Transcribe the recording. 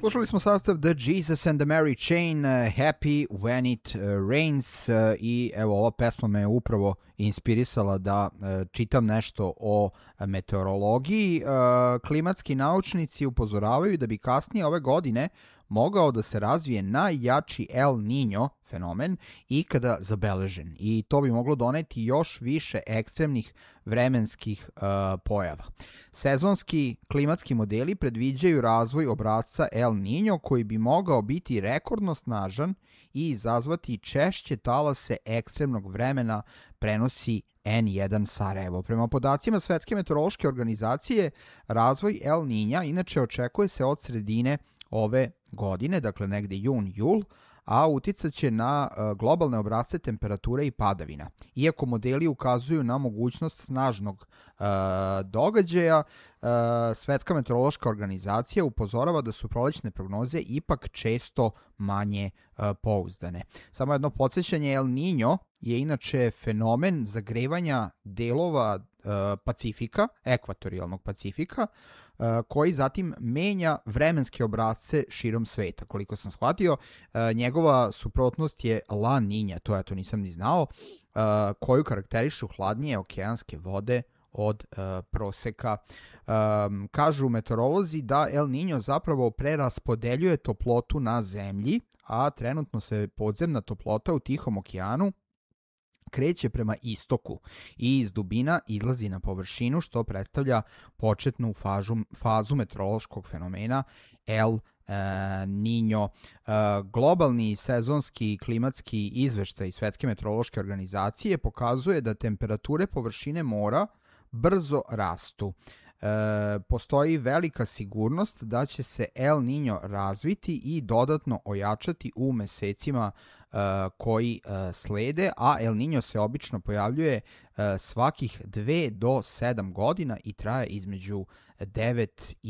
Slušali smo sastav The Jesus and the Mary Chain, Happy When It Rains, i evo ova pesma me upravo inspirisala da čitam nešto o meteorologiji. Klimatski naučnici upozoravaju da bi kasnije ove godine mogao da se razvije najjači El Niño fenomen ikada zabeležen i to bi moglo doneti još više ekstremnih vremenskih pojava. Sezonski klimatski modeli predviđaju razvoj obrasca El Niño koji bi mogao biti rekordno snažan i izazvati češće talase ekstremnog vremena, prenosi N1 Sarajevo. Prema podacima Svetske meteorološke organizacije, razvoj El Niña inače očekuje se od sredine ove godine, dakle negde jun-jul, a uticat će na globalne obrasce temperature i padavina. Iako modeli ukazuju na mogućnost snažnog događaja, Svetska meteorološka organizacija upozorava da su prolećne prognoze ipak često manje pouzdane. Samo jedno podsjećanje, El Niño je inače fenomen zagrevanja delova Pacifika, ekvatorijalnog Pacifika, koji zatim menja vremenske obrasce širom sveta. Koliko sam shvatio, njegova suprotnost je La Niña, to ja to nisam ni znao, koju karakterišu hladnije okeanske vode od proseka. Kažu meteorolozi da El Niño zapravo preraspodeljuje toplotu na zemlji, a trenutno se podzemna toplota u Tihom okeanu kreće prema istoku i iz dubina izlazi na površinu, što predstavlja početnu fazu meteorološkog fenomena El Niño. Globalni sezonski klimatski izveštaj Svetske meteorološke organizacije pokazuje da temperature površine mora brzo rastu. Postoji velika sigurnost da će se El Niño razviti i dodatno ojačati u mesecima koji slede, a El Niño se obično pojavljuje svakih 2 do 7 godina i traje između 9 i